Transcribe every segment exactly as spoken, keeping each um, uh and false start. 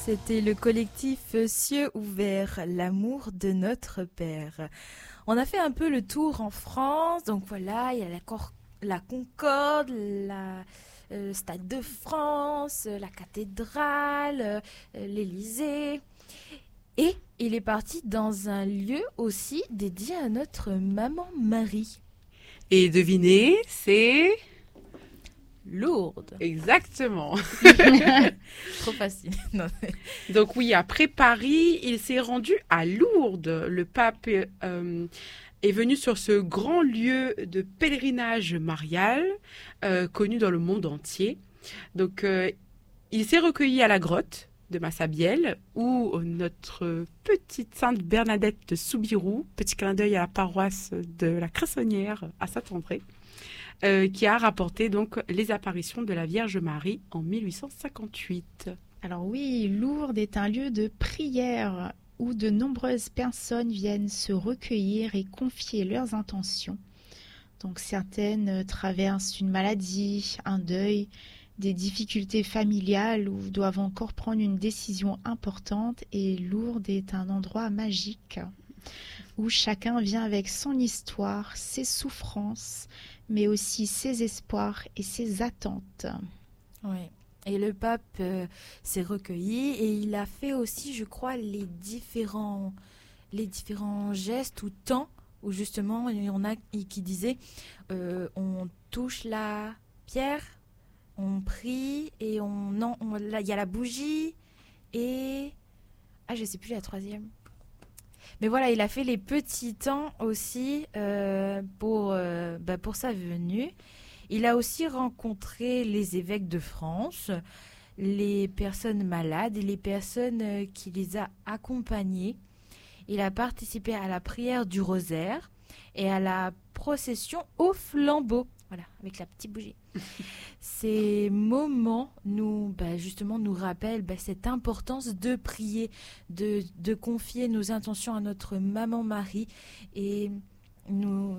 C'était le collectif Cieux ouverts, l'amour de notre Père. On a fait un peu le tour en France, donc voilà, il y a la, Cor- la Concorde, la, euh, le Stade de France, la cathédrale, euh, l'Élysée. Et il est parti dans un lieu aussi dédié à notre maman Marie. Et devinez, c'est... Lourdes. Exactement. Trop facile. Non. Donc oui, après Paris, il s'est rendu à Lourdes. Le pape euh, est venu sur ce grand lieu de pèlerinage marial, euh, connu dans le monde entier. Donc euh, il s'est recueilli à la grotte de Massabielle, où notre petite sainte Bernadette de Soubirous, petit clin d'œil à la paroisse de la Cressonnière à Saint-André, Euh, qui a rapporté donc les apparitions de la Vierge Marie en mille huit cent cinquante-huit. Alors oui, Lourdes est un lieu de prière où de nombreuses personnes viennent se recueillir et confier leurs intentions. Donc certaines traversent une maladie, un deuil, des difficultés familiales ou doivent encore prendre une décision importante, et Lourdes est un endroit magique où chacun vient avec son histoire, ses souffrances, mais aussi ses espoirs et ses attentes. Oui. Et le pape euh, s'est recueilli et il a fait aussi, je crois, les différents, les différents gestes ou temps où justement il y en a qui disaient euh, on touche la pierre, on prie et on non, on, là il y a la bougie et ah je sais plus la troisième. Mais voilà, il a fait les petits temps aussi euh, pour, euh, bah pour sa venue. Il a aussi rencontré les évêques de France, les personnes malades et les personnes qui les a accompagnés. Il a participé à la prière du rosaire et à la procession au flambeau, voilà, avec la petite bougie. Ces moments nous, bah justement, nous rappellent bah, cette importance de prier, de, de confier nos intentions à notre maman Marie. Et, nous,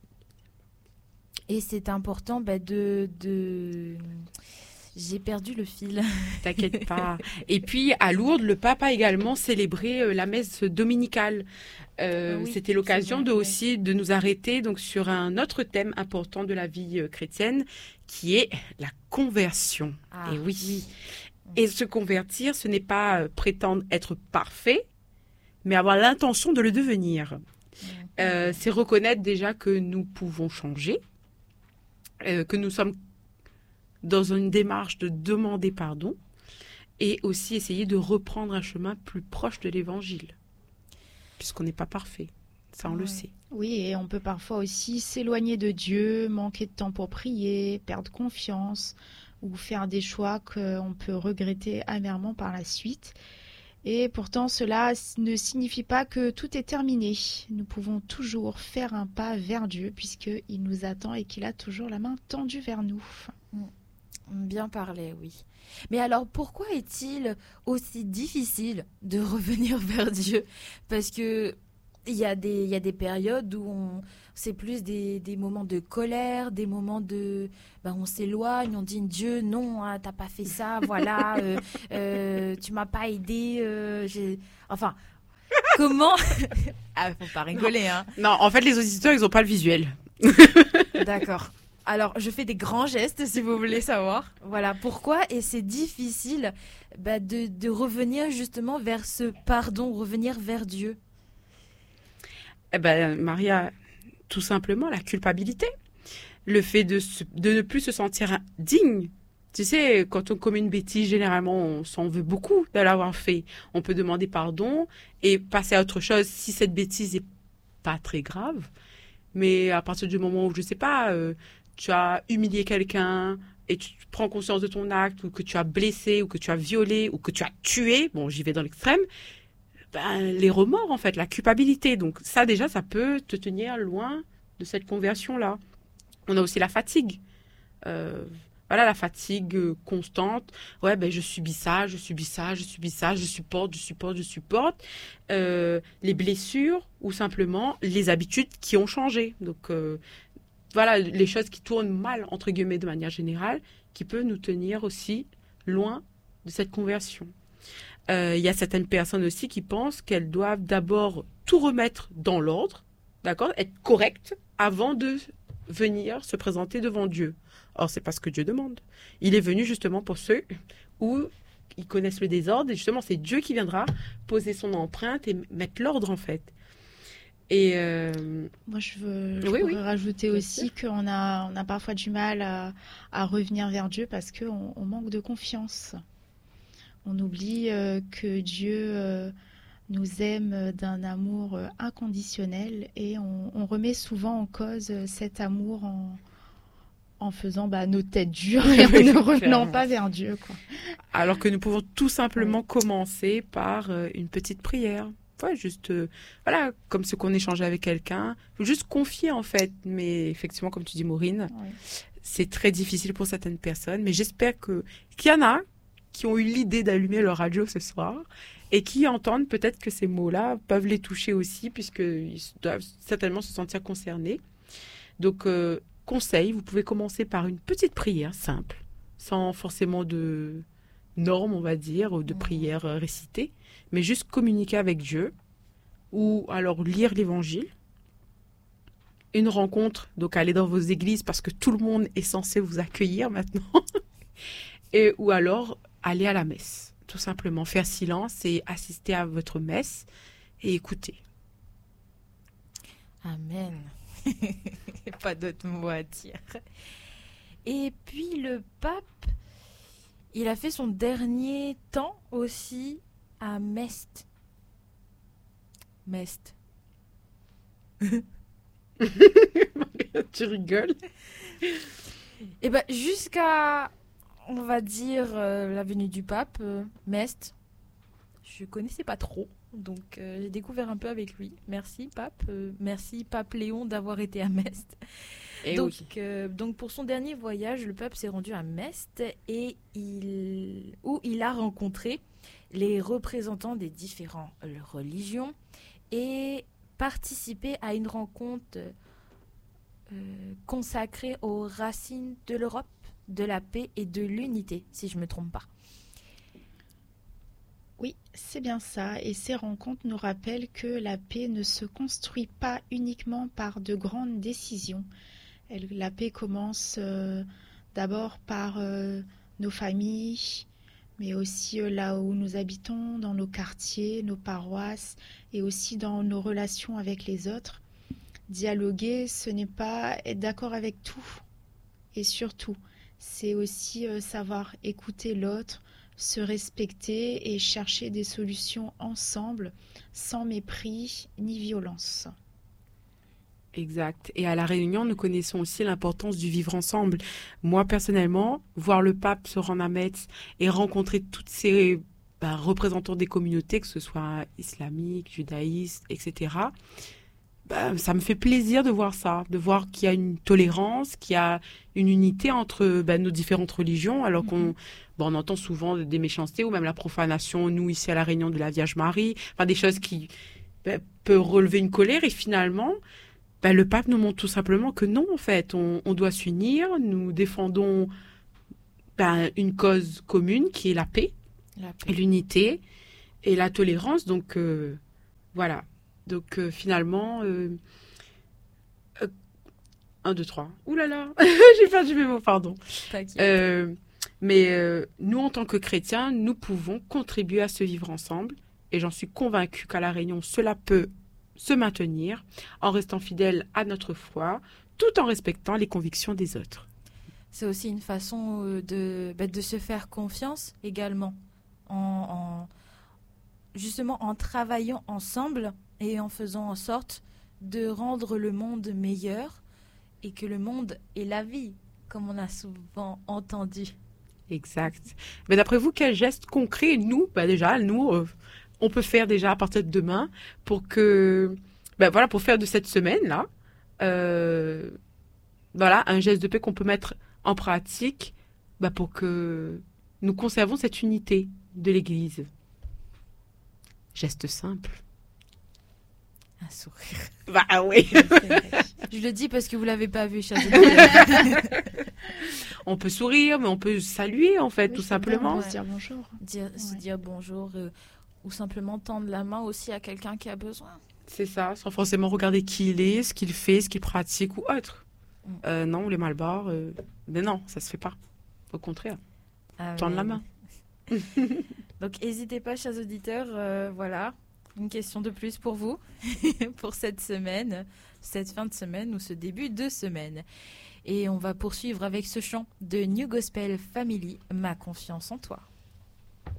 et c'est important bah, de, de... J'ai perdu le fil. T'inquiète pas. Et puis, à Lourdes, le pape a également célébré euh, la messe dominicale. Euh, oui, c'était l'occasion vrai, de ouais. aussi de nous arrêter donc sur un autre thème important de la vie euh, chrétienne, qui est la conversion. Ah, Et oui. oui. Et se convertir, ce n'est pas euh, prétendre être parfait, mais avoir l'intention de le devenir. Mmh. Euh, c'est reconnaître déjà que nous pouvons changer, euh, que nous sommes dans une démarche de demander pardon, et aussi essayer de reprendre un chemin plus proche de l'évangile, puisqu'on n'est pas parfait, ça on Ouais. le sait. Oui, et on peut parfois aussi s'éloigner de Dieu, manquer de temps pour prier, perdre confiance ou faire des choix qu'on peut regretter amèrement par la suite. Et pourtant, cela ne signifie pas que tout est terminé. Nous pouvons toujours faire un pas vers Dieu puisqu'il nous attend et qu'il a toujours la main tendue vers nous. Bien parlé, oui. Mais alors, pourquoi est-il aussi difficile de revenir vers Dieu? Parce que il y a des, il y a des périodes où on, c'est plus des, des moments de colère, des moments de, ben on s'éloigne, on dit Dieu, non, hein, t'as pas fait ça, voilà, euh, euh, tu m'as pas aidé, euh, j'ai, enfin, comment? Ah, faut pas rigoler, hein. Non, en fait, les auditeurs, ils n'ont pas le visuel. D'accord. Alors, je fais des grands gestes si vous voulez savoir. Voilà pourquoi, et c'est difficile bah, de, de revenir justement vers ce pardon, revenir vers Dieu. Eh ben, Maria, tout simplement la culpabilité. Le fait de, se- de ne plus se sentir digne. Tu sais, quand on commet une bêtise, généralement, on s'en veut beaucoup de l'avoir fait. On peut demander pardon et passer à autre chose si cette bêtise n'est pas très grave. Mais à partir du moment où, je sais pas, euh, tu as humilié quelqu'un et tu prends conscience de ton acte, ou que tu as blessé, ou que tu as violé, ou que tu as tué, bon, j'y vais dans l'extrême, ben, les remords, en fait, la culpabilité. Donc ça, déjà, ça peut te tenir loin de cette conversion-là. On a aussi la fatigue. Euh, voilà, la fatigue euh, constante. Ouais, ben, je subis ça, je subis ça, je subis ça, je supporte, je supporte, je supporte. Euh, les blessures ou simplement les habitudes qui ont changé. Donc, euh, voilà, les choses qui tournent mal, entre guillemets, de manière générale, qui peuvent nous tenir aussi loin de cette conversion. Euh, Il y a certaines personnes aussi qui pensent qu'elles doivent d'abord tout remettre dans l'ordre, d'accord, être correctes avant de venir se présenter devant Dieu. Or, c'est pas ce que Dieu demande. Il est venu justement pour ceux où ils connaissent le désordre et justement, c'est Dieu qui viendra poser son empreinte et mettre l'ordre en fait. Et euh... Moi, je veux je oui, pourrais oui. rajouter Bien aussi qu'on a, on a parfois du mal à, à revenir vers Dieu parce qu'on on manque de confiance. On oublie euh, que Dieu euh, nous aime d'un amour euh, inconditionnel et on, on remet souvent en cause euh, cet amour en, en faisant bah, nos têtes dures et en ne revenant pas vers Dieu, quoi. Alors que nous pouvons tout simplement oui. commencer par euh, une petite prière. Ouais, juste, euh, voilà, comme ce qu'on échangeait avec quelqu'un, juste confier en fait. Mais effectivement, comme tu dis, Maureen, oui. c'est très difficile pour certaines personnes. Mais j'espère que qu'il y en a qui ont eu l'idée d'allumer leur radio ce soir et qui entendent peut-être que ces mots-là peuvent les toucher aussi, puisqu'ils doivent certainement se sentir concernés. Donc, euh, conseil, vous pouvez commencer par une petite prière simple, sans forcément de normes, on va dire, ou de prières récitées, mais juste communiquer avec Dieu, ou alors lire l'évangile. Une rencontre, donc aller dans vos églises, parce que tout le monde est censé vous accueillir maintenant, et, ou alors aller à la messe, tout simplement, faire silence et assister à votre messe et écouter. Amen. Pas d'autres mots à dire. Et puis le pape, il a fait son dernier temps aussi à Mest. Mest. Tu rigoles. Et ben jusqu'à, on va dire, euh, la venue du pape, euh, Mest, je connaissais pas trop. Donc euh, j'ai découvert un peu avec lui. Merci pape, euh, merci pape Léon d'avoir été à Mest. Et donc, oui. euh, donc pour son dernier voyage, le pape s'est rendu à Mest et il, où il a rencontré les représentants des différentes religions et participé à une rencontre euh, consacrée aux racines de l'Europe, de la paix et de l'unité, si je ne me trompe pas. Oui, c'est bien ça. Et ces rencontres nous rappellent que la paix ne se construit pas uniquement par de grandes décisions. Elle, la paix commence euh, d'abord par euh, nos familles, mais aussi euh, là où nous habitons, dans nos quartiers, nos paroisses, et aussi dans nos relations avec les autres. Dialoguer, ce n'est pas être d'accord avec tout. Et surtout, c'est aussi euh, savoir écouter l'autre, se respecter et chercher des solutions ensemble, sans mépris ni violence. Exact. Et à La Réunion, nous connaissons aussi l'importance du vivre ensemble. Moi, personnellement, voir le pape se rendre à Metz et rencontrer toutes ces ben, représentants des communautés, que ce soit islamiques, judaïstes, et cetera, ben, ça me fait plaisir de voir ça, de voir qu'il y a une tolérance, qu'il y a une unité entre ben, nos différentes religions, alors qu'on... Mm-hmm. Bon, on entend souvent des méchancetés ou même la profanation, nous, ici à La Réunion, de la Vierge Marie, enfin des choses qui ben, peuvent relever une colère. Et finalement, ben, le pape nous montre tout simplement que non, en fait, on, on doit s'unir. Nous défendons ben, une cause commune qui est la paix, la paix. l'unité et la tolérance. Donc, euh, voilà. Donc, euh, finalement... Euh, euh, un, deux, trois. Ouh là là, j'ai perdu mes mots, pardon. Euh, mais euh, nous, en tant que chrétiens, nous pouvons contribuer à ce vivre ensemble. Et j'en suis convaincue qu'à La Réunion, cela peut se maintenir en restant fidèle à notre foi, tout en respectant les convictions des autres. C'est aussi une façon de, bah, de se faire confiance également, en, en, justement en travaillant ensemble et en faisant en sorte de rendre le monde meilleur et que le monde est la vie, comme on a souvent entendu. Exact. Mais d'après vous, quels gestes concrets, nous, bah déjà, nous, euh, on peut faire déjà à partir de demain pour que, ben voilà, pour faire de cette semaine-là, euh, voilà, un geste de paix qu'on peut mettre en pratique, bah pour que nous conservons cette unité de l'Église. Geste simple. Un sourire. Bah oui. Je le dis parce que vous l'avez pas vu, chers auditeurs. On peut sourire, mais on peut saluer, en fait, Oui, tout c'est bien, simplement. on peut se dire bonjour. Dire, Se Ouais. dire bonjour euh, ou simplement tendre la main aussi à quelqu'un qui a besoin. C'est ça, sans forcément regarder qui il est, ce qu'il fait, ce qu'il pratique ou autre. Mm. Euh, non, les malbars, euh, mais non, ça se fait pas. Au contraire, Ah, tendre la mais- main. Donc n'hésitez pas, chers auditeurs, euh, voilà, une question de plus pour vous, pour cette semaine, cette fin de semaine ou ce début de semaine. Et on va poursuivre avec ce chant de New Gospel Family, Ma confiance en toi.